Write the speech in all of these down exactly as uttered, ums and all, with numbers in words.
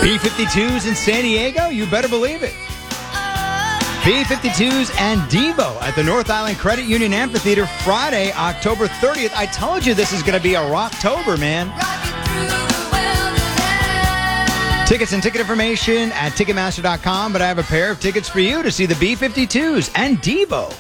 B fifty-twos in San Diego? You better believe it. B fifty-twos and Devo at the North Island Credit Union Amphitheater Friday, October thirtieth. I told you this is going to be a Rocktober, man. Tickets and ticket information at Ticketmaster dot com, but I have a pair of tickets for you to see the B fifty-twos and Devo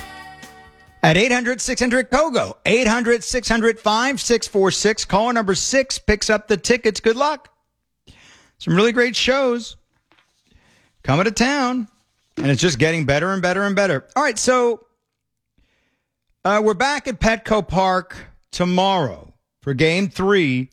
at eight hundred, six hundred, C O G O. eight hundred, six hundred, five six four six. Caller number six picks up the tickets. Good luck. Some really great shows coming to town, and it's just getting better and better and better. All right, so uh, we're back at Petco Park tomorrow for Game Three,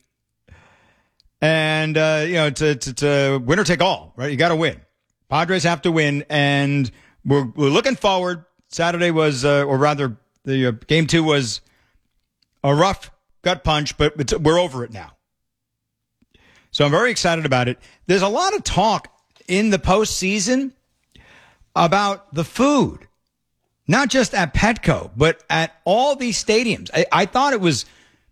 and uh, you know, it's a, it's, it's a winner take all, right? You got to win. Padres have to win, and we're we're looking forward. Saturday was, uh, or rather, the uh, Game Two was a rough gut punch, but it's, we're over it now. So I'm very excited about it. There's a lot of talk in the postseason about the food, not just at Petco, but at all these stadiums. I, I thought it was,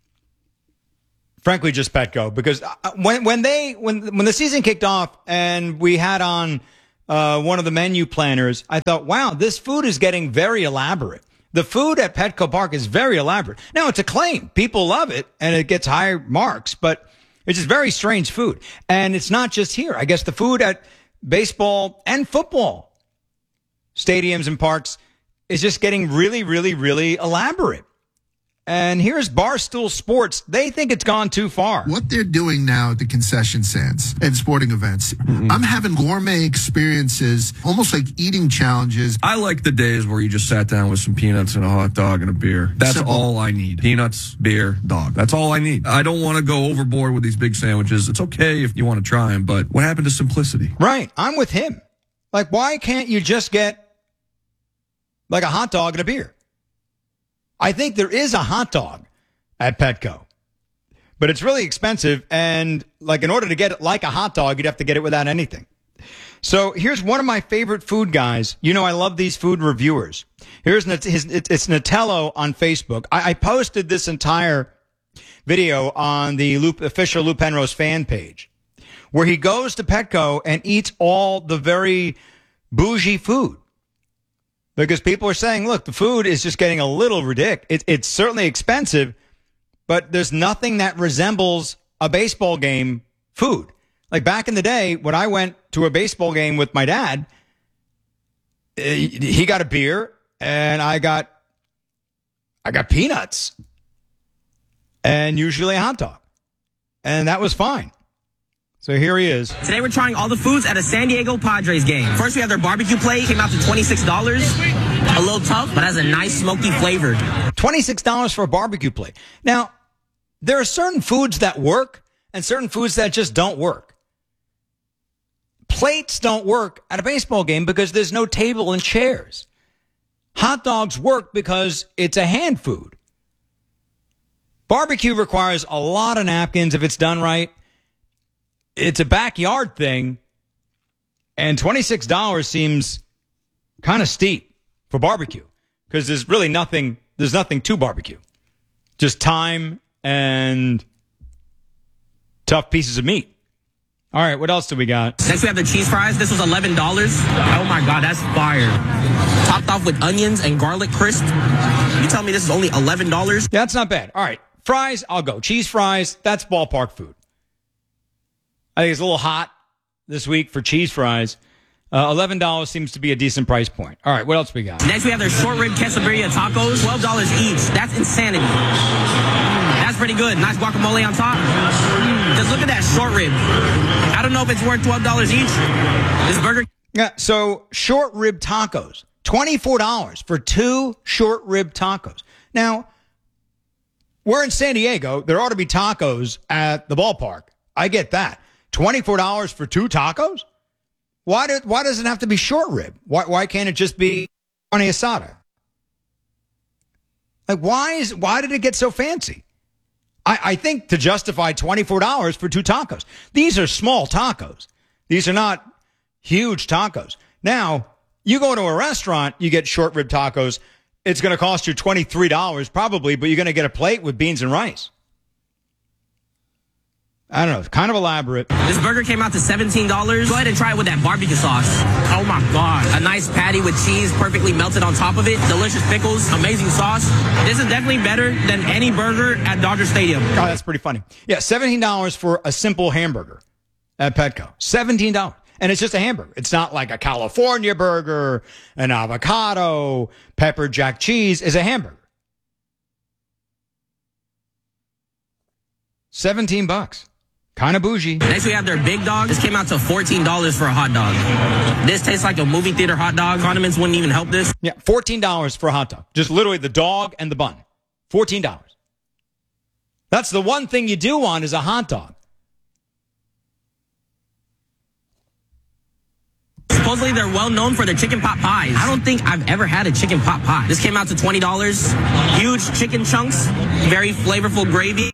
frankly, just Petco, because when when they when when the season kicked off and we had on uh, one of the menu planners, I thought, wow, this food is getting very elaborate. The food at Petco Park is very elaborate. Now, it's a claim. People love it, and it gets high marks, but it's just very strange food. And it's not just here. I guess the food at baseball and football stadiums and parks is just getting really, really, really elaborate. And here's Barstool Sports. They think it's gone too far. What they're doing now at the concession stands and sporting events, mm-hmm. I'm having gourmet experiences, almost like eating challenges. I like the days where you just sat down with some peanuts and a hot dog and a beer. That's Simple. all I need. Peanuts, beer, dog. That's all I need. I don't want to go overboard with these big sandwiches. It's okay if you want to try them, but what happened to simplicity? Right. I'm with him. Like, why can't you just get like a hot dog and a beer? I think there is a hot dog at Petco, but it's really expensive. And like, in order to get it like a hot dog, you'd have to get it without anything. So here's one of my favorite food guys. You know, I love these food reviewers. Here's his, it's Natello on Facebook. I, I posted this entire video on the Lou, official Lou Penrose fan page, where he goes to Petco and eats all the very bougie food. Because people are saying, look, the food is just getting a little ridiculous. It, it's certainly expensive, but there's nothing that resembles a baseball game food. Like back in the day, when I went to a baseball game with my dad, he got a beer and I got, I got peanuts and usually a hot dog. And that was fine. So here he is. Today we're trying all the foods at a San Diego Padres game. First we have their barbecue plate. Came out to twenty-six dollars. A little tough, but has a nice smoky flavor. twenty-six dollars for a barbecue plate. Now, there are certain foods that work and certain foods that just don't work. Plates don't work at a baseball game because there's no table and chairs. Hot dogs work because it's a hand food. Barbecue requires a lot of napkins if it's done right. It's a backyard thing, and twenty-six dollars seems kind of steep for barbecue because there's really nothing, there's nothing to barbecue. Just time and tough pieces of meat. All right, what else do we got? Next we have the cheese fries. This was eleven dollars. Oh my God, that's fire. Topped off with onions and garlic crisp. You tell me this is only eleven dollars? Yeah, that's not bad. All right, fries, I'll go. Cheese fries, that's ballpark food. I think it's a little hot this week for cheese fries. Uh, eleven dollars seems to be a decent price point. All right, what else we got? Next, we have their short rib quesadilla tacos, twelve dollars each. That's insanity. That's pretty good. Nice guacamole on top. Just look at that short rib. I don't know if it's worth twelve dollars each. This burger. Yeah, so short rib tacos, twenty-four dollars for two short rib tacos. Now, we're in San Diego. There ought to be tacos at the ballpark. I get that. twenty-four dollars for two tacos? Why do, why does it have to be short rib? Why why can't it just be carne asada? Like, why is why did it get so fancy? I, I think to justify twenty-four dollars for two tacos. These are small tacos. These are not huge tacos. Now, you go to a restaurant, you get short rib tacos. It's going to cost you twenty-three dollars probably, but you're going to get a plate with beans and rice. I don't know, kind of elaborate. This burger came out to seventeen dollars. Go ahead and try it with that barbecue sauce. Oh my God. A nice patty with cheese perfectly melted on top of it. Delicious pickles. Amazing sauce. This is definitely better than any burger at Dodger Stadium. Oh, that's pretty funny. Yeah, seventeen dollars for a simple hamburger at Petco. seventeen dollars. And it's just a hamburger. It's not like a California burger, an avocado, pepper jack cheese. It's a hamburger. seventeen bucks. Kind of bougie. Next, we have their Big Dog. This came out to fourteen dollars for a hot dog. This tastes like a movie theater hot dog. Condiments wouldn't even help this. Yeah, fourteen dollars for a hot dog. Just literally the dog and the bun. fourteen dollars. That's the one thing you do want is a hot dog. Supposedly, they're well known for their chicken pot pies. I don't think I've ever had a chicken pot pie. This came out to twenty dollars. Huge chicken chunks. Very flavorful gravy.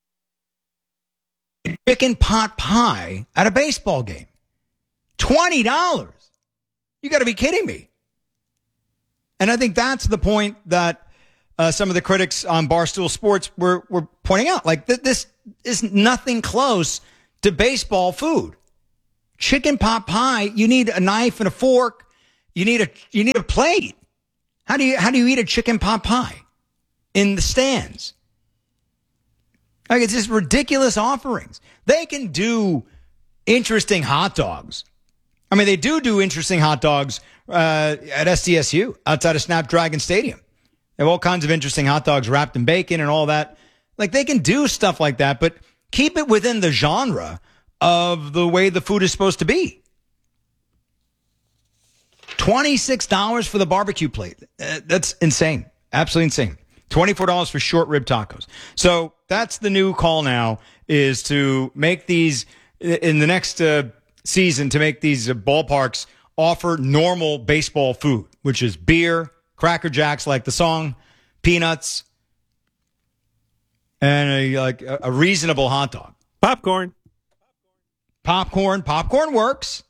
Chicken pot pie at a baseball game. twenty dollars. You got to be kidding me. And I think that's the point that uh, some of the critics on Barstool Sports were, were pointing out. Like, th- this is nothing close to baseball food. Chicken pot pie, you need a knife and a fork. You need a you need a plate. How do you how do you eat a chicken pot pie in the stands? Like, it's just ridiculous offerings. They can do interesting hot dogs. I mean, they do do interesting hot dogs uh, at S D S U outside of Snapdragon Stadium. They have all kinds of interesting hot dogs wrapped in bacon and all that. Like, they can do stuff like that, but keep it within the genre of the way the food is supposed to be. twenty-six dollars for the barbecue plate. Uh, that's insane. Absolutely insane. twenty-four dollars for short rib tacos. So that's the new call now, is to make these, in the next uh, season, to make these uh, ballparks offer normal baseball food, which is beer, Cracker Jacks like the song, peanuts, and a, like a, a reasonable hot dog. Popcorn. Popcorn. Popcorn works.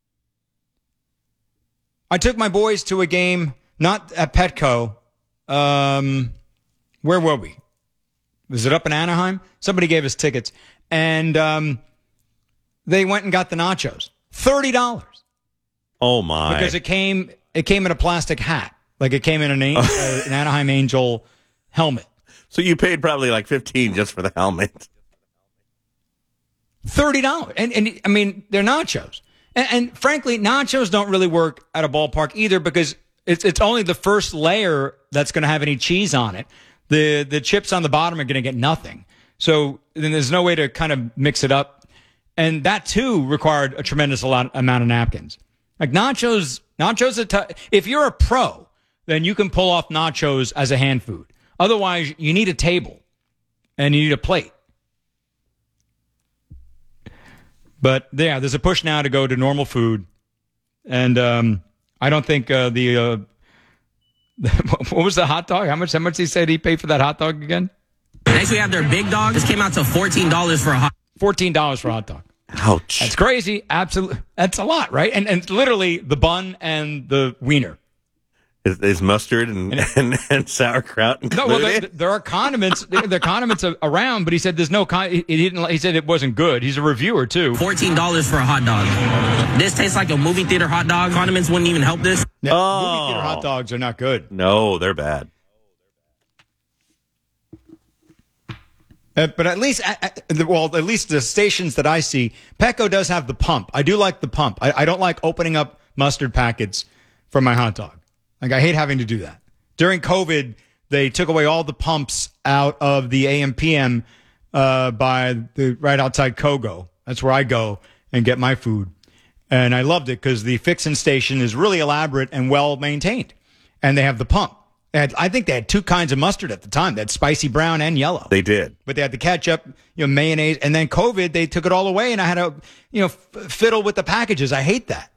I took my boys to a game, not at Petco. Um, where were we? Was it up in Anaheim? Somebody gave us tickets. And um, they went and got the nachos. thirty dollars. Oh, my. Because it came it came in a plastic hat. Like, it came in an, uh, an Anaheim Angel helmet. So you paid probably like fifteen just for the helmet. thirty dollars. And, and I mean, they're nachos. And, and frankly, nachos don't really work at a ballpark either, because it's it's only the first layer that's going to have any cheese on it. The the chips on the bottom are going to get nothing. So then there's no way to kind of mix it up. And that, too, required a tremendous lot, amount of napkins. Like, nachos, nachos, are t- if you're a pro, then you can pull off nachos as a hand food. Otherwise, you need a table and you need a plate. But, yeah, there's a push now to go to normal food. And um, I don't think uh, the... Uh, what was the hot dog? How much How much he said he paid for that hot dog again? Next, we have their Big Dog. This came out to fourteen dollars for a hot fourteen dollars for a hot dog. Ouch. That's crazy. Absolutely. That's a lot, right? And and literally the bun and the wiener. Is, is mustard and, and, and, and sauerkraut included? No, well, there, there are condiments. there, there are condiments around, but he said there's no. Con- he didn't. He said it wasn't good. He's a reviewer too. fourteen dollars for a hot dog. This tastes like a movie theater hot dog. Condiments wouldn't even help this. Yeah, oh. Movie theater hot dogs are not good. No, they're bad. Uh, but at least, uh, well, at least the stations that I see, Petco does have the pump. I do like the pump. I, I don't like opening up mustard packets for my hot dog. Like, I hate having to do that. During COVID, they took away all the pumps out of the A M P M uh, by the right outside Kogo. That's where I go and get my food. And I loved it because the Fixin' station is really elaborate and well maintained. And they have the pump. They had, I think they had two kinds of mustard at the time. They had spicy brown and yellow. They did. But they had the ketchup, you know, mayonnaise. And then COVID, they took it all away, and I had to, you know, f- fiddle with the packages. I hate that.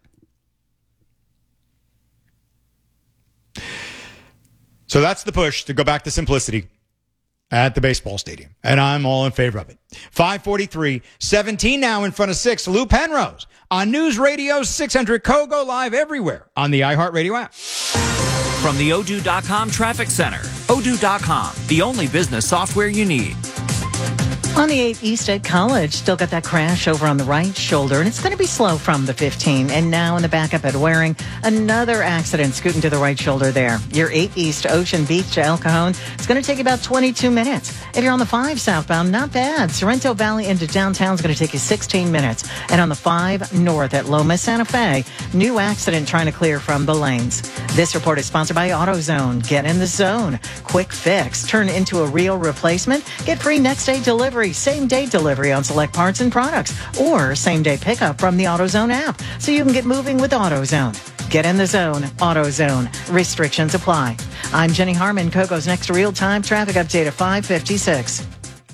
So that's the push to go back to simplicity at the baseball stadium. And I'm all in favor of it. five forty-three, seventeen now in front of six. Lou Penrose on News Radio six hundred Kogo, live everywhere on the iHeartRadio app. From the Odoo dot com Traffic Center. Odoo dot com, the only business software you need. On the eight East at College, still got that crash over on the right shoulder, and it's going to be slow from the fifteen. And now in the backup at Waring, another accident scooting to the right shoulder there. Your eight East Ocean Beach to El Cajon, it's going to take about twenty-two minutes. If you're on the five southbound, not bad. Sorrento Valley into downtown is going to take you sixteen minutes. And on the five north at Loma Santa Fe, new accident trying to clear from the lanes. This report is sponsored by AutoZone. Get in the zone. Quick fix. Turn into a real replacement. Get free next day delivery. Same-day delivery on select parts and products, or same-day pickup from the AutoZone app, so you can get moving with AutoZone. Get in the zone. AutoZone. Restrictions apply. I'm Jenny Harmon. Coco's next real-time traffic update at five fifty-six.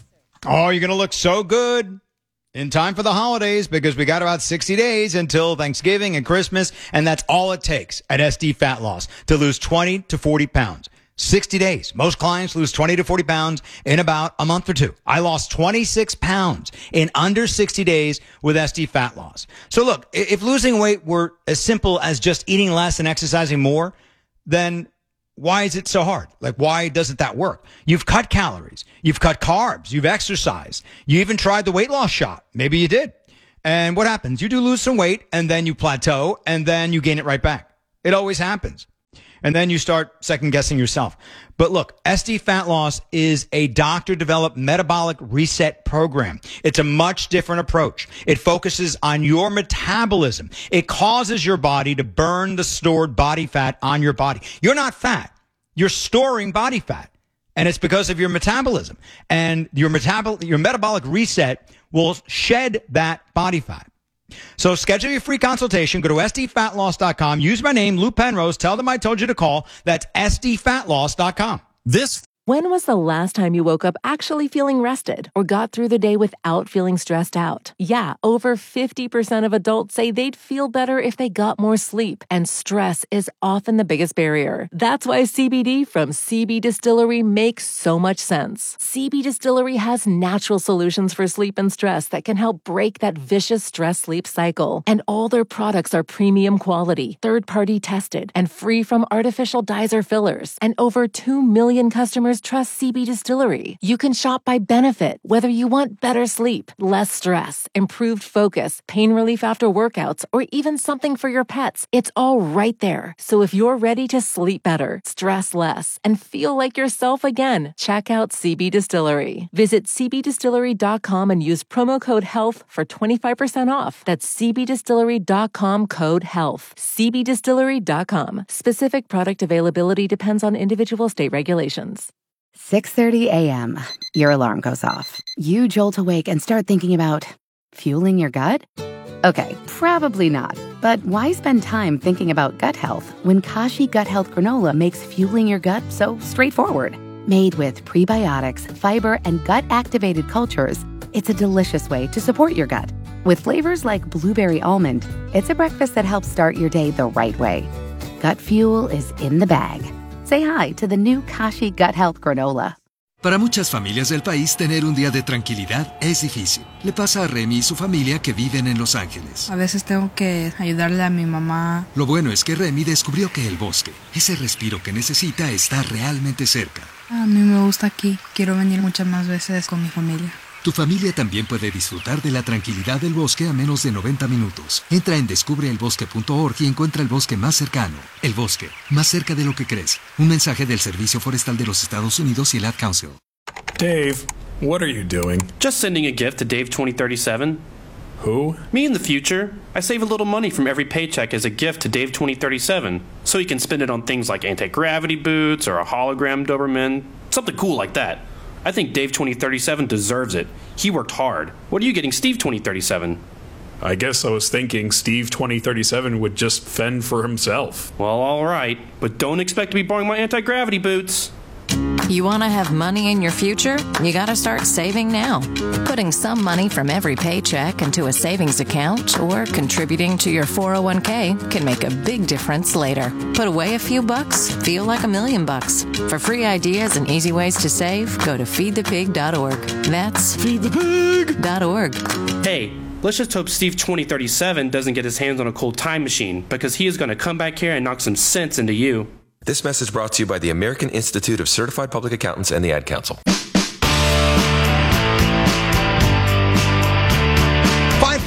Oh, you're going to look so good in time for the holidays, because we got about sixty days until Thanksgiving and Christmas, and that's all it takes at S D Fat Loss to lose twenty to forty pounds. sixty days. Most clients lose twenty to forty pounds in about a month or two. I lost twenty-six pounds in under sixty days with S D Fat Loss. So look, if losing weight were as simple as just eating less and exercising more, then why is it so hard? Like, why doesn't that work? You've cut calories. You've cut carbs. You've exercised. You even tried the weight loss shot. Maybe you did. And what happens? You do lose some weight, and then you plateau, and then you gain it right back. It always happens. And then you start second-guessing yourself. But look, S D Fat Loss is a doctor-developed metabolic reset program. It's a much different approach. It focuses on your metabolism. It causes your body to burn the stored body fat on your body. You're not fat. You're storing body fat. And it's because of your metabolism. And your metabol- your metabolic reset will shed that body fat. So schedule your free consultation. Go to S D fat loss dot com. Use my name, Lou Penrose. Tell them I told you to call. That's S D fat loss dot com. This When was the last time you woke up actually feeling rested or got through the day without feeling stressed out? Yeah, over fifty percent of adults say they'd feel better if they got more sleep, and stress is often the biggest barrier. That's why C B D from C B Distillery makes so much sense. C B Distillery has natural solutions for sleep and stress that can help break that vicious stress-sleep cycle. And all their products are premium quality, third-party tested, and free from artificial dyes or fillers. And over two million customers trust C B Distillery. You can shop by benefit, whether you want better sleep, less stress, improved focus, pain relief after workouts, or even something for your pets. It's all right there. So if you're ready to sleep better, stress less, and feel like yourself again, check out C B Distillery. Visit C B distillery dot com and use promo code HEALTH for twenty-five percent off. That's C B distillery dot com code HEALTH. C B distillery dot com. Specific product availability depends on individual state regulations. six thirty a.m. Your alarm goes off. You jolt awake and start thinking about fueling your gut? Okay, probably not. But why spend time thinking about gut health when Kashi Gut Health Granola makes fueling your gut so straightforward? Made with prebiotics, fiber, and gut-activated cultures, it's a delicious way to support your gut. With flavors like blueberry almond, it's a breakfast that helps start your day the right way. Gut fuel is in the bag. Say hi to the new Kashi Gut Health Granola. Para muchas familias del país, tener un día de tranquilidad es difícil. Le pasa a Remy y su familia que viven en Los Ángeles. A veces tengo que ayudarle a mi mamá. Lo bueno es que Remy descubrió que el bosque, ese respiro que necesita, está realmente cerca. A mí me gusta aquí. Quiero venir muchas más veces con mi familia. Tu familia también puede disfrutar de la tranquilidad del bosque a menos de noventa minutos. Entra en descubre el bosque punto org y encuentra el bosque más cercano. El bosque, más cerca de lo que crees. Un mensaje del Servicio Forestal de los Estados Unidos y el Ad Council. Dave, what are you doing? Just sending a gift to Dave twenty thirty-seven. Who? Me in the future. I save a little money from every paycheck as a gift to Dave twenty thirty-seven, so he can spend it on things like anti-gravity boots or a hologram Doberman, something cool like that. I think Dave twenty thirty-seven deserves it. He worked hard. What are you getting Steve twenty thirty-seven? I guess I was thinking Steve twenty thirty-seven would just fend for himself. Well, all right, but don't expect to be borrowing my anti-gravity boots. You want to have money in your future? You got to start saving now. Putting some money from every paycheck into a savings account or contributing to your four oh one k can make a big difference later. Put away a few bucks, feel like a million bucks. For free ideas and easy ways to save, go to feed the pig dot org. That's feed the pig dot org. Hey, let's just hope Steve twenty thirty-seven doesn't get his hands on a cold time machine, because he is going to come back here and knock some sense into you. This message brought to you by the American Institute of Certified Public Accountants and the Ad Council.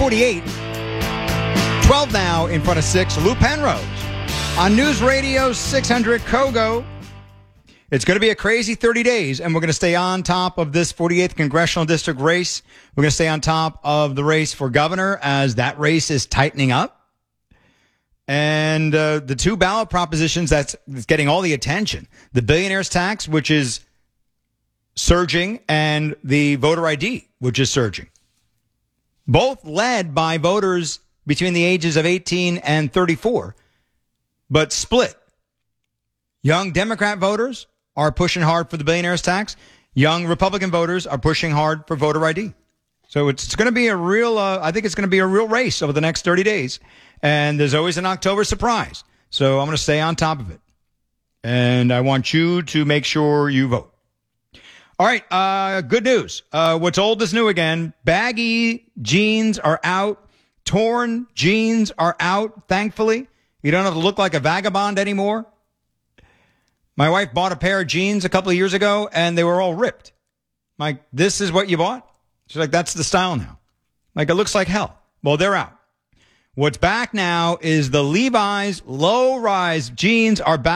forty-eight. twelve now in front of six. Lou Penrose on News Radio six hundred Kogo. It's going to be a crazy thirty days, and we're going to stay on top of this forty-eighth congressional district race. We're going to stay on top of the race for governor as that race is tightening up. And uh, the two ballot propositions that's, that's getting all the attention, the billionaire's tax, which is surging, and the voter I D, which is surging. Both led by voters between the ages of eighteen and thirty-four, but split. Young Democrat voters are pushing hard for the billionaire's tax. Young Republican voters are pushing hard for voter I D. So it's, it's going to be a real, uh, I think it's going to be a real race over the next thirty days. And there's always an October surprise. So I'm going to stay on top of it. And I want you to make sure you vote. All right. Uh, good news. Uh, what's old is new again. Baggy jeans are out. Torn jeans are out, thankfully. You don't have to look like a vagabond anymore. My wife bought a pair of jeans a couple of years ago, and they were all ripped. I'm like, this is what you bought? She's like, that's the style now. Like, it looks like hell. Well, they're out. What's back now is the Levi's low-rise jeans are back.